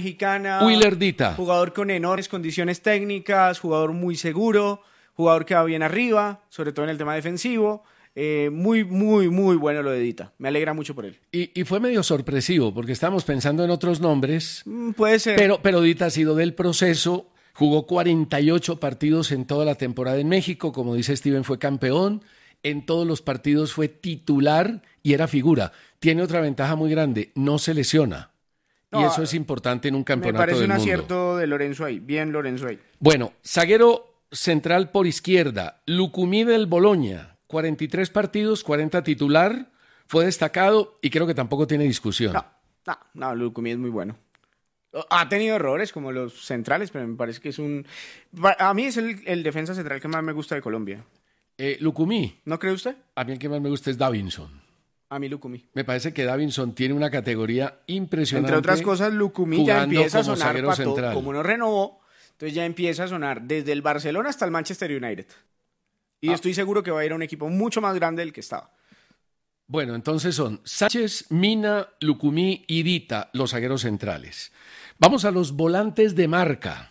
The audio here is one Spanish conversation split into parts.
mexicana. Willer Dita. Jugador con enormes condiciones técnicas, jugador muy seguro, jugador que va bien arriba, sobre todo en el tema defensivo. Muy bueno lo de Dita. Me alegra mucho por él. Y fue medio sorpresivo, porque estábamos pensando en otros nombres. Puede ser. Pero Dita ha sido del proceso, jugó 48 partidos en toda la temporada en México, como dice Steven, fue campeón, en todos los partidos fue titular y era figura. Tiene otra ventaja muy grande, no se lesiona. Y eso es importante en un campeonato del mundo. Me parece un acierto de Lorenzo ahí, bien Lorenzo ahí. Bueno, zaguero central por izquierda, Lucumí del Boloña, 43 partidos, 40 titular, fue destacado y creo que tampoco tiene discusión. No, Lucumí es muy bueno. Ha tenido errores como los centrales, pero me parece que a mí es el defensa central que más me gusta de Colombia. Lucumí. ¿No cree usted? A mí el que más me gusta es Davinson. A mí Lucumí. Me parece que Davinson tiene una categoría impresionante. Entre otras cosas, Lucumí ya empieza a sonar para central. Como no renovó, entonces ya empieza a sonar desde el Barcelona hasta el Manchester United. Y estoy seguro que va a ir a un equipo mucho más grande del que estaba. Bueno, entonces son Sánchez, Mina, Lucumí y Dita, los zagueros centrales. Vamos a los volantes de marca.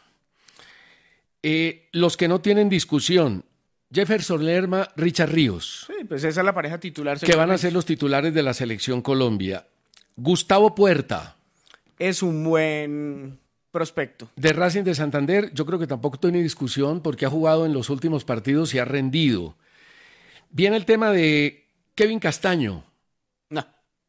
Los que no tienen discusión. Jefferson Lerma, Richard Ríos. Sí, pues esa es la pareja titular. Que van a ser los titulares de la selección Colombia. Gustavo Puerta. Es un buen prospecto. De Racing de Santander, yo creo que tampoco tiene discusión porque ha jugado en los últimos partidos y ha rendido. Viene el tema de Kevin Castaño. No.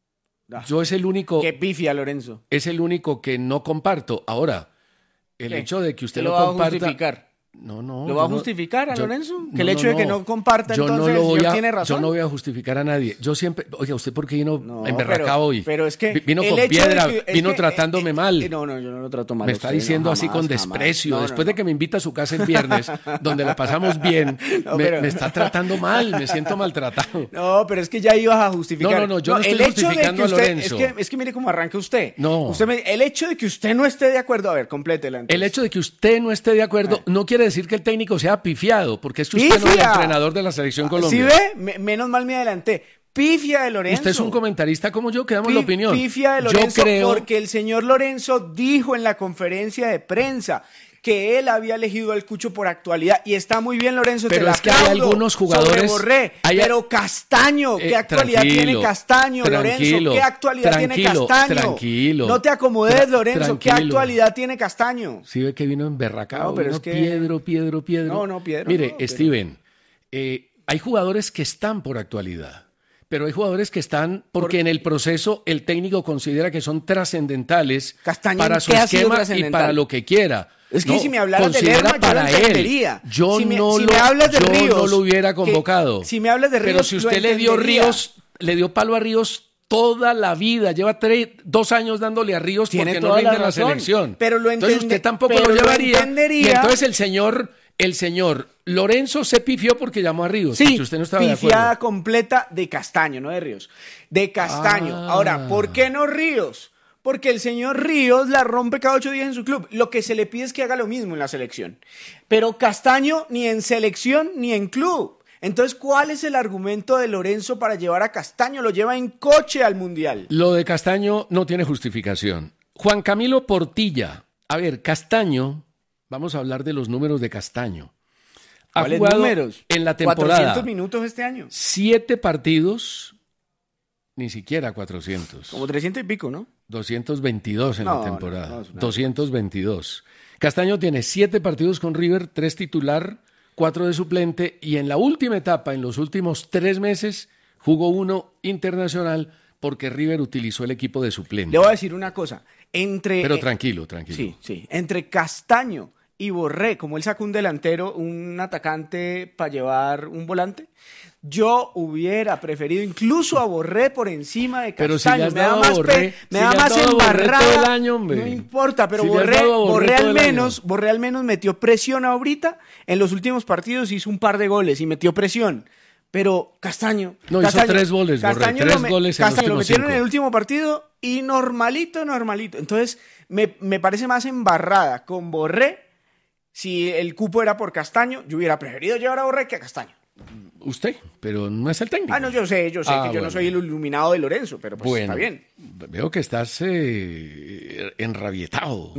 Yo es el único... Qué pifia, Lorenzo. Es el único que no comparto. Ahora, el hecho de que usted lo va comparta... a justificar? No. ¿Lo va a justificar a Lorenzo? Que el hecho de que no comparta, entonces el señor tiene razón. Yo no voy a justificar a nadie. Yo siempre... Oiga, ¿usted por qué vino emberracado hoy? Pero es que... Vino con piedra, vino tratándome mal. No, yo no lo trato mal. Me está diciendo así con desprecio. Después de que me invita a su casa el viernes, donde la pasamos bien, me está tratando mal, me siento maltratado. No, pero es que ya ibas a justificar. No, yo no estoy justificando a Lorenzo. Es que mire cómo arranca usted. No. El hecho de que usted no esté de acuerdo, a ver, complétela. El hecho de que usted no esté de acuerdo no quiere decir que el técnico sea pifiado, porque es que usted no es el entrenador de la selección Colombia. ¿Sí ve? Menos mal me adelanté. Pifia de Lorenzo. Usted es un comentarista como yo, que damos la opinión. Pifia de Lorenzo, porque el señor Lorenzo dijo en la conferencia de prensa que él había elegido al Cucho por actualidad, y está muy bien, Lorenzo, pero te la es que hay algunos jugadores... Pero Castaño, ¿qué actualidad tiene Castaño, Lorenzo? ¿Qué actualidad tiene Castaño? Tranquilo. No te acomodes, Lorenzo, ¿qué actualidad tiene Castaño? Sí ve que vino emberracado, pero vino es que... Piedro. No, Piedro. Mire, Steven, hay jugadores que están por actualidad. Pero hay jugadores que están porque en el proceso el técnico considera que son trascendentales para su esquema y para lo que quiera. Es que si me hablaras de Lerma, yo lo entendería. Yo no lo hubiera convocado. Si me hablas de Ríos, pero si usted le dio palo a Ríos toda la vida, lleva 2 años dándole a Ríos porque no rinde en la selección. Pero entonces usted tampoco lo llevaría. Y entonces el señor Lorenzo se pifió porque llamó a Ríos. Sí, usted no estaba de acuerdo. Pifiada completa de Castaño, no de Ríos. De Castaño. Ahora, ¿por qué no Ríos? Porque el señor Ríos la rompe cada 8 días en su club. Lo que se le pide es que haga lo mismo en la selección. Pero Castaño ni en selección ni en club. Entonces, ¿cuál es el argumento de Lorenzo para llevar a Castaño? Lo lleva en coche al Mundial. Lo de Castaño no tiene justificación. Juan Camilo Portilla. A ver, Castaño, vamos a hablar de los números de Castaño. ¿Cuáles números? En la temporada. 400 minutos este año. 7 partidos, ni siquiera 400. Como 300 y pico, ¿no? 222 en la temporada. 222. Castaño tiene 7 partidos con River, 3 titular, 4 de suplente, y en la última etapa, en los últimos 3 meses, jugó 1 internacional porque River utilizó el equipo de suplente. Le voy a decir una cosa. Pero tranquilo. Sí. Entre Castaño y Borré, como él sacó un delantero, un atacante para llevar un volante, yo hubiera preferido incluso a Borré por encima de Castaño. Pero si le me da más embarrada. Todo el año, no importa, pero Borré al menos metió presión ahorita. En los últimos partidos hizo un par de goles y metió presión. Pero Castaño... hizo 3 goles, Borré. 3 goles en los últimos 5. Lo metieron en el último partido y normalito. Entonces, me parece más embarrada con Borré. Si el cupo era por Castaño, yo hubiera preferido llevar a Borré que a Castaño. Usted, pero no es el técnico. No, yo sé que yo no soy el iluminado de Lorenzo, pero pues está bien. Veo que estás enrabietado.